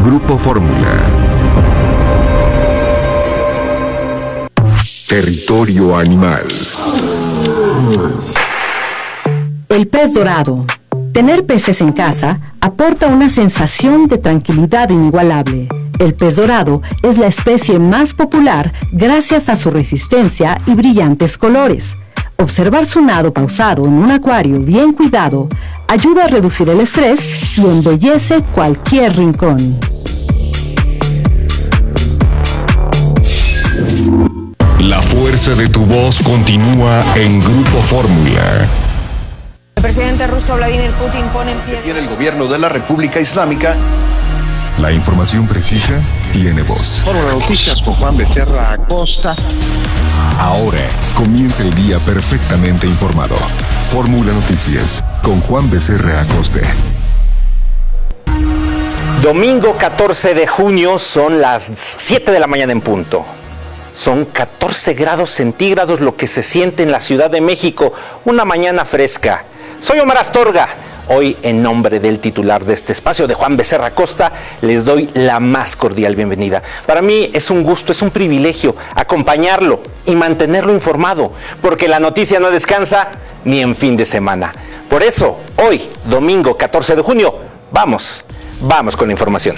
Grupo Fórmula. Territorio animal. El pez dorado. Tener peces en casa aporta una sensación de tranquilidad inigualable. El pez dorado es la especie más popular gracias a su resistencia y brillantes colores. Observar su nado pausado en un acuario bien cuidado ayuda a reducir el estrés y embellece cualquier rincón. La fuerza de tu voz continúa en Grupo Fórmula. El presidente ruso Vladimir Putin pone en pie... Tiene el gobierno de la República Islámica. La información precisa tiene voz. Fórmula Noticias con Juan Becerra Acosta. Ahora comienza el día perfectamente informado. Fórmula Noticias con Juan Becerra Acosta. Domingo 14 de junio, son las 7 de la mañana en punto. Son 14 grados centígrados lo que se siente en la Ciudad de México, una mañana fresca. Soy Omar Astorga. Hoy, en nombre del titular de este espacio, de Juan Becerra Acosta, les doy la más cordial bienvenida. Para mí es un gusto, es un privilegio acompañarlo y mantenerlo informado, porque la noticia no descansa ni en fin de semana. Por eso, hoy, domingo 14 de junio, vamos con la información.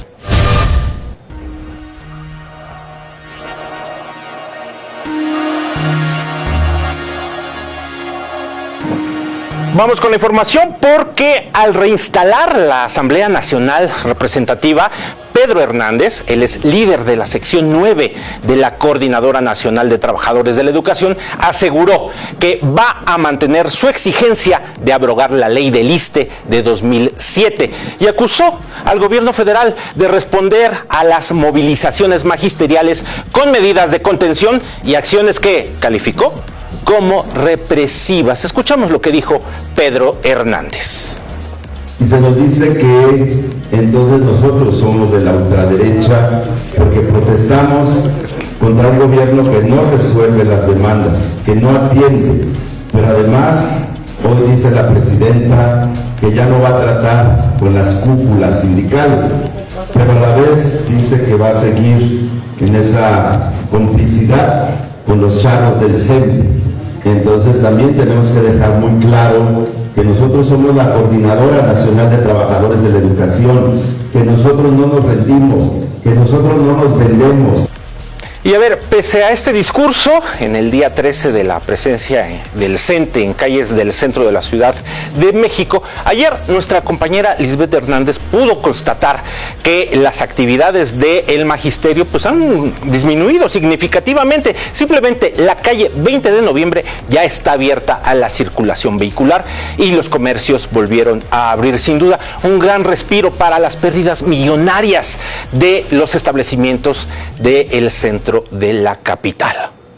Vamos con la información porque al reinstalar la Asamblea Nacional Representativa, Pedro Hernández, él es líder de la sección 9 de la Coordinadora Nacional de Trabajadores de la Educación, aseguró que va a mantener su exigencia de abrogar la ley del ISSSTE de 2007 y acusó al gobierno federal de responder a las movilizaciones magisteriales con medidas de contención y acciones que calificó como represivas. Escuchamos lo que dijo Pedro Hernández. Y se nos dice que entonces nosotros somos de la ultraderecha porque protestamos contra un gobierno que no resuelve las demandas, que no atiende. Pero además, hoy dice la presidenta que ya no va a tratar con las cúpulas sindicales, pero a la vez dice que va a seguir en esa complicidad con los charros del CEMI. Entonces también tenemos que dejar muy claro que nosotros somos la Coordinadora Nacional de Trabajadores de la Educación, que nosotros no nos rendimos, que nosotros no nos vendemos. Y a ver, pese a este discurso, en el día 13 de la presencia del CENTE en calles del centro de la Ciudad de México, ayer nuestra compañera Lisbeth Hernández pudo constatar que las actividades del magisterio pues han disminuido significativamente. Simplemente la calle 20 de noviembre ya está abierta a la circulación vehicular y los comercios volvieron a abrir. Sin duda, un gran respiro para las pérdidas millonarias de los establecimientos del centro de la capital.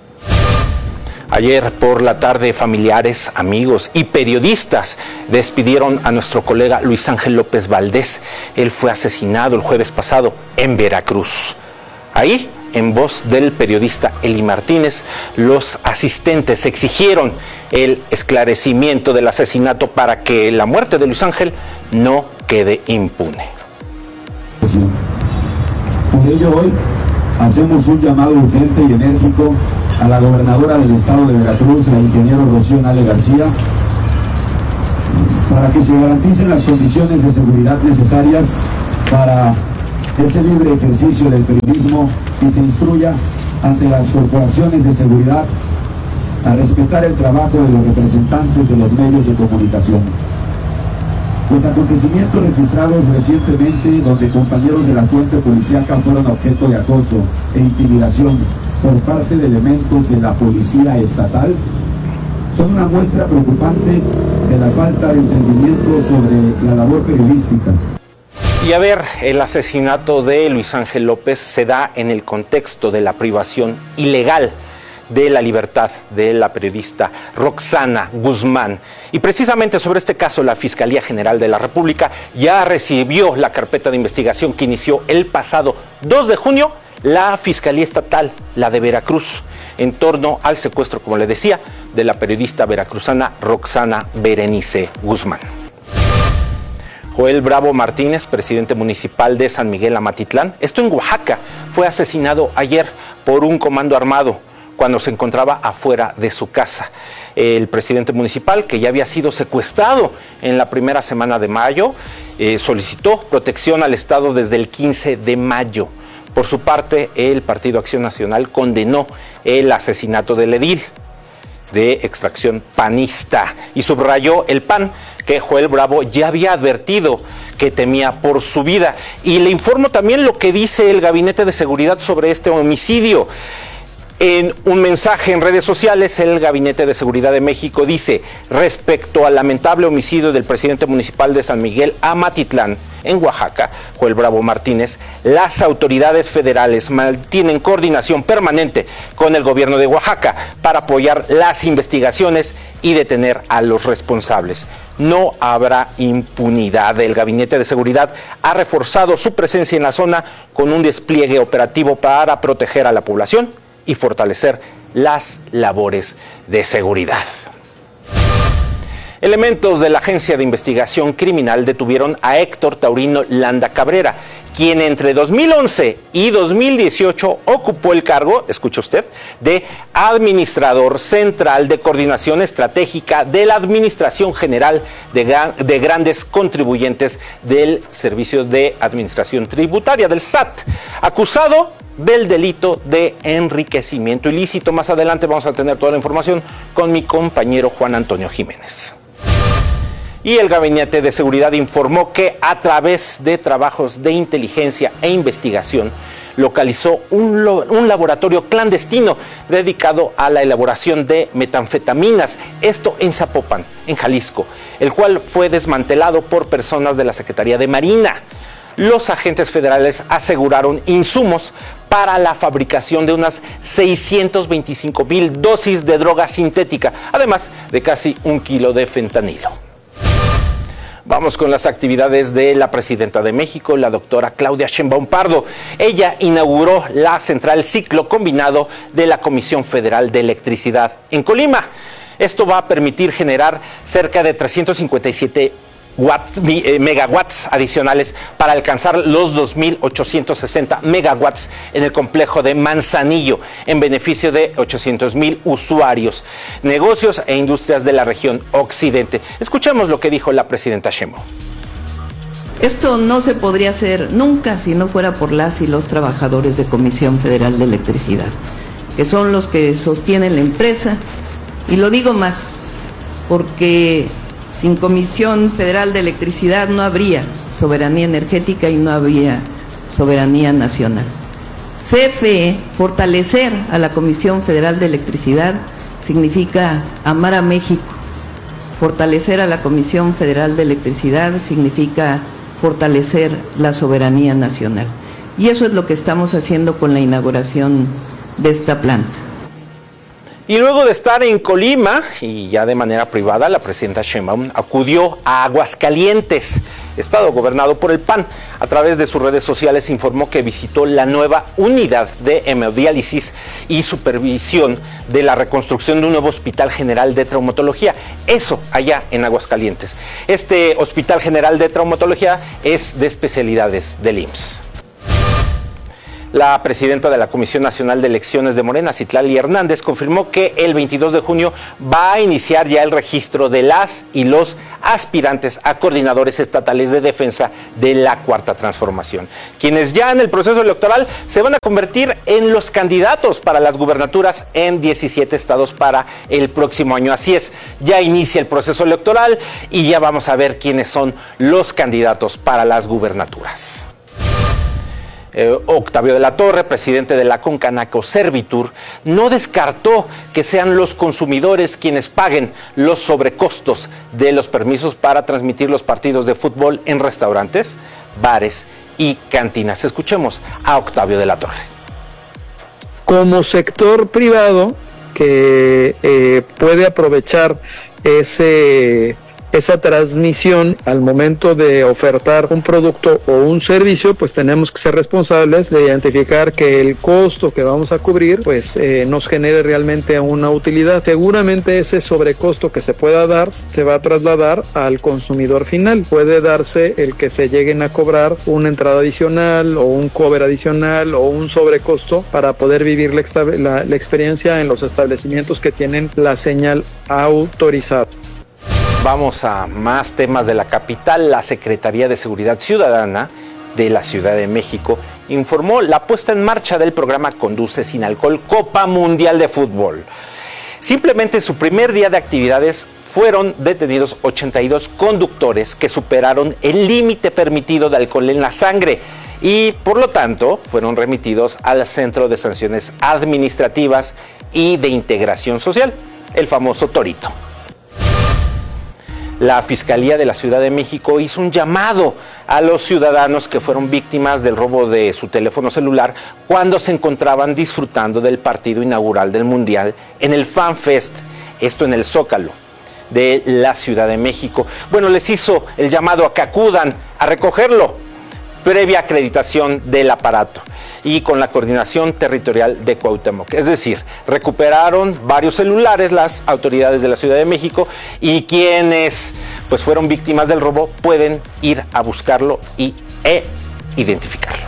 Ayer por la tarde, familiares, amigos y periodistas despidieron a nuestro colega Luis Ángel López Valdés. Él fue asesinado el jueves pasado en Veracruz. Ahí, en voz del periodista Eli Martínez, los asistentes exigieron el esclarecimiento del asesinato para que la muerte de Luis Ángel no quede impune. Por ello hoy hacemos un llamado urgente y enérgico a la gobernadora del estado de Veracruz, la ingeniera Rocío Nale García, para que se garanticen las condiciones de seguridad necesarias para ese libre ejercicio del periodismo y se instruya ante las corporaciones de seguridad a respetar el trabajo de los representantes de los medios de comunicación. Los acontecimientos registrados recientemente, donde compañeros de la fuente policíaca fueron objeto de acoso e intimidación por parte de elementos de la policía estatal, son una muestra preocupante de la falta de entendimiento sobre la labor periodística. Y a ver, el asesinato de Luis Ángel López se da en el contexto de la privación ilegal de la libertad de la periodista Roxana Guzmán. Y precisamente sobre este caso, la Fiscalía General de la República ya recibió la carpeta de investigación que inició el pasado 2 de junio la Fiscalía Estatal, la de Veracruz, en torno al secuestro, como le decía, de la periodista veracruzana Roxana Berenice Guzmán. Joel Bravo Martínez, presidente municipal de San Miguel Amatitlán, esto en Oaxaca, fue asesinado ayer por un comando armado cuando se encontraba afuera de su casa. El presidente municipal, que ya había sido secuestrado en la primera semana de mayo, solicitó protección al Estado desde el 15 de mayo. Por su parte, el Partido Acción Nacional condenó el asesinato del edil de extracción panista y subrayó el PAN que Joel Bravo ya había advertido que temía por su vida. Y le informo también lo que dice el Gabinete de Seguridad sobre este homicidio. En un mensaje en redes sociales, el Gabinete de Seguridad de México dice: respecto al lamentable homicidio del presidente municipal de San Miguel Amatitlán, en Oaxaca, Joel Bravo Martínez, las autoridades federales mantienen coordinación permanente con el gobierno de Oaxaca para apoyar las investigaciones y detener a los responsables. No habrá impunidad. El Gabinete de Seguridad ha reforzado su presencia en la zona con un despliegue operativo para proteger a la población y fortalecer las labores de seguridad. Elementos de la Agencia de Investigación Criminal detuvieron a Héctor Taurino Landa Cabrera, quien entre 2011 y 2018 ocupó el cargo, escuche usted, de administrador central de coordinación estratégica de la Administración General de Grandes Contribuyentes del Servicio de Administración Tributaria, del SAT, acusado del delito de enriquecimiento ilícito. Más adelante vamos a tener toda la información con mi compañero Juan Antonio Jiménez. Y el Gabinete de Seguridad informó que a través de trabajos de inteligencia e investigación localizó un laboratorio clandestino dedicado a la elaboración de metanfetaminas, esto en Zapopan, en Jalisco, el cual fue desmantelado por personas de la Secretaría de Marina. Los agentes federales aseguraron insumos para la fabricación de unas 625,000 dosis de droga sintética, además de casi 1 kilo de fentanilo. Vamos con las actividades de la presidenta de México, la doctora Claudia Sheinbaum Pardo. Ella inauguró la central ciclo combinado de la Comisión Federal de Electricidad en Colima. Esto va a permitir generar cerca de 357 megawatts adicionales para alcanzar los 2.860 megawatts en el complejo de Manzanillo, en beneficio de 800,000 usuarios, negocios e industrias de la región occidente. Escuchemos lo que dijo la presidenta Sheinbaum. Esto no se podría hacer nunca si no fuera por las y los trabajadores de Comisión Federal de Electricidad, que son los que sostienen la empresa. Y lo digo más, porque sin Comisión Federal de Electricidad no habría soberanía energética y no habría soberanía nacional. CFE, fortalecer a la Comisión Federal de Electricidad significa amar a México. Fortalecer a la Comisión Federal de Electricidad significa fortalecer la soberanía nacional. Y eso es lo que estamos haciendo con la inauguración de esta planta. Y luego de estar en Colima, y ya de manera privada, la presidenta Sheinbaum acudió a Aguascalientes, estado gobernado por el PAN. A través de sus redes sociales informó que visitó la nueva unidad de hemodiálisis y supervisión de la reconstrucción de un nuevo hospital general de traumatología. Eso allá en Aguascalientes. Este hospital general de traumatología es de especialidades del IMSS. La presidenta de la Comisión Nacional de Elecciones de Morena, Citlali Hernández, confirmó que el 22 de junio va a iniciar ya el registro de las y los aspirantes a coordinadores estatales de defensa de la Cuarta Transformación, quienes ya en el proceso electoral se van a convertir en los candidatos para las gubernaturas en 17 estados para el próximo año. Así es, ya inicia el proceso electoral y ya vamos a ver quiénes son los candidatos para las gubernaturas. Octavio de la Torre, presidente de la Concanaco Servitur, no descartó que sean los consumidores quienes paguen los sobrecostos de los permisos para transmitir los partidos de fútbol en restaurantes, bares y cantinas. Escuchemos a Octavio de la Torre. Como sector privado que puede aprovechar ese esa transmisión al momento de ofertar un producto o un servicio, pues tenemos que ser responsables de identificar que el costo que vamos a cubrir pues nos genere realmente una utilidad. Seguramente ese sobrecosto que se pueda dar se va a trasladar al consumidor final. Puede darse el que se lleguen a cobrar una entrada adicional o un cover adicional o un sobrecosto para poder vivir la experiencia en los establecimientos que tienen la señal autorizada. Vamos a más temas de la capital. La Secretaría de Seguridad Ciudadana de la Ciudad de México informó la puesta en marcha del programa Conduce Sin Alcohol Copa Mundial de Fútbol. Simplemente en su primer día de actividades fueron detenidos 82 conductores que superaron el límite permitido de alcohol en la sangre y por lo tanto fueron remitidos al Centro de Sanciones Administrativas y de Integración Social, el famoso Torito. La Fiscalía de la Ciudad de México hizo un llamado a los ciudadanos que fueron víctimas del robo de su teléfono celular cuando se encontraban disfrutando del partido inaugural del Mundial en el Fan Fest, esto en el Zócalo de la Ciudad de México. Bueno, les hizo el llamado a que acudan a recogerlo, previa acreditación del aparato y con la coordinación territorial de Cuauhtémoc. Es decir, recuperaron varios celulares las autoridades de la Ciudad de México y quienes pues fueron víctimas del robo pueden ir a buscarlo e identificarlo.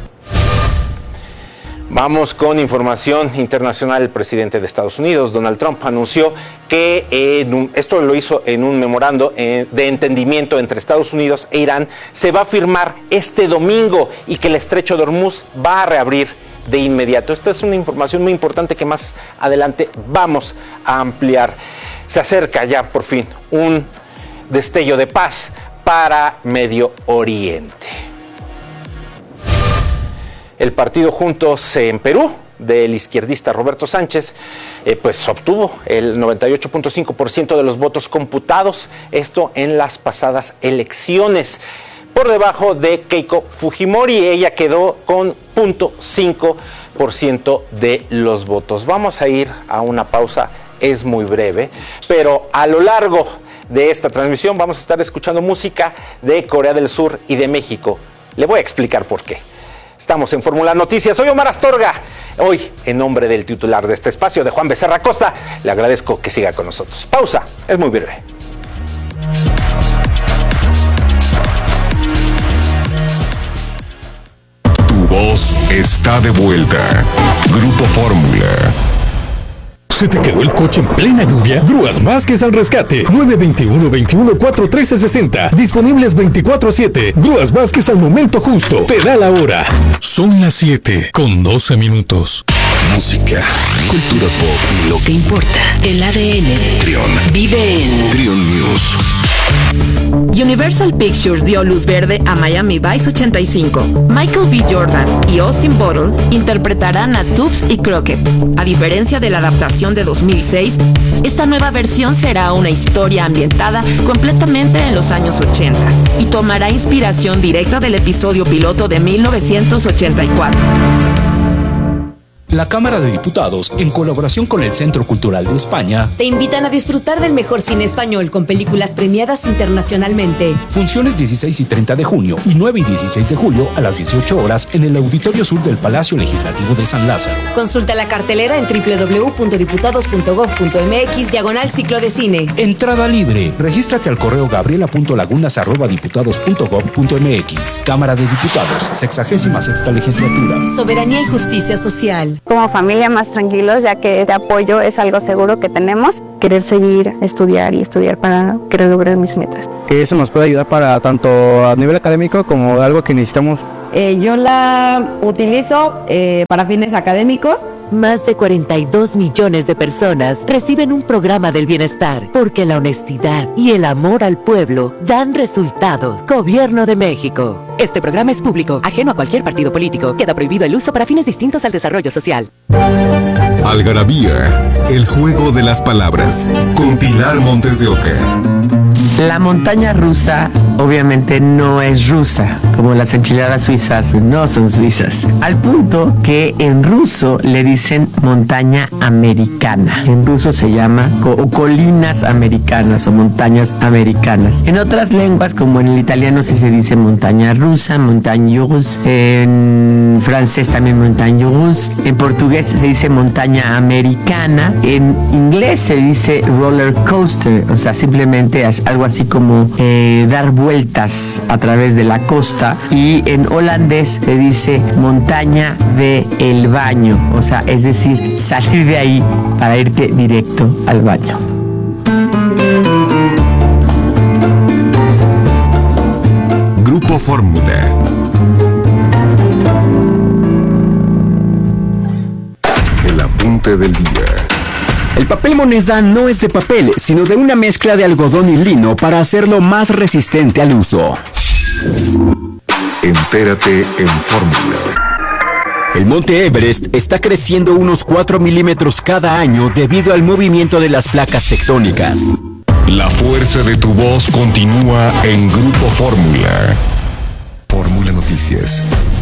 Vamos con información internacional. El presidente de Estados Unidos, Donald Trump, anunció que esto lo hizo en un memorando de entendimiento entre Estados Unidos e Irán. Se va a firmar este domingo y que el estrecho de Hormuz va a reabrir de inmediato. Esta es una información muy importante que más adelante vamos a ampliar. Se acerca ya por fin un destello de paz para Medio Oriente. El partido Juntos en Perú, del izquierdista Roberto Sánchez, pues obtuvo el 98.5% de los votos computados, esto en las pasadas elecciones, por debajo de Keiko Fujimori. Ella quedó con 0.5% de los votos. Vamos a ir a una pausa, es muy breve, pero a lo largo de esta transmisión vamos a estar escuchando música de Corea del Sur y de México. Le voy a explicar por qué. Estamos en Fórmula Noticias. Soy Omar Astorga. Hoy, en nombre del titular de este espacio, de Juan Becerra Acosta, le agradezco que siga con nosotros. Pausa, es muy breve. Tu voz está de vuelta. Grupo Fórmula. ¿Se te quedó el coche en plena lluvia? Grúas Vázquez al rescate. 921-21-41360. Disponibles 24/7. Grúas Vázquez al momento justo. Te da la hora. Son las 7:12. Música, cultura pop y lo que importa. El ADN. Trion. Vive en Trion News. Universal Pictures dio luz verde a Miami Vice 85. Michael B. Jordan y Austin Butler interpretarán a Tubbs y Crockett. A diferencia de la adaptación de 2006, esta nueva versión será una historia ambientada completamente en los años 80 y tomará inspiración directa del episodio piloto de 1984. La Cámara de Diputados, en colaboración con el Centro Cultural de España, te invitan a disfrutar del mejor cine español con películas premiadas internacionalmente. Funciones 16 y 30 de junio y 9 y 16 de julio a las 18 horas en el Auditorio Sur del Palacio Legislativo de San Lázaro. Consulta la cartelera en www.diputados.gov.mx/ciclo de cine. Entrada libre. Regístrate al correo gabriela.lagunas@diputados.gov.mx. Cámara de Diputados, 66ª Legislatura. Soberanía y justicia social. Como familia más tranquilos, ya que este apoyo es algo seguro que tenemos. Querer seguir, estudiar para querer lograr mis metas. Que eso nos puede ayudar para tanto a nivel académico como algo que necesitamos. Yo la utilizo para fines académicos. Más de 42 millones de personas reciben un programa del bienestar porque la honestidad y el amor al pueblo dan resultados. Gobierno de México. Este programa es público, ajeno a cualquier partido político. Queda prohibido el uso para fines distintos al desarrollo social. Algarabía, el juego de las palabras, con Pilar Montes de Oca. La montaña rusa obviamente no es rusa, como las enchiladas suizas no son suizas. Al punto que en ruso le dicen montaña americana. En ruso se llama colinas americanas o montañas americanas. En otras lenguas, como en el italiano, sí se dice montaña rusa, montagne russe. En francés también montagne russe. En portugués se dice montaña americana. En inglés se dice roller coaster, o sea, simplemente es algo así como dar vueltas a través de la costa. Y en holandés se dice montaña de el baño, o sea, es decir, salir de ahí para irte directo al baño. Grupo Fórmula. El apunte del día. El papel moneda no es de papel, sino de una mezcla de algodón y lino para hacerlo más resistente al uso. Entérate en Fórmula. El monte Everest está creciendo unos 4 milímetros cada año debido al movimiento de las placas tectónicas. La fuerza de tu voz continúa en Grupo Fórmula. Fórmula Noticias.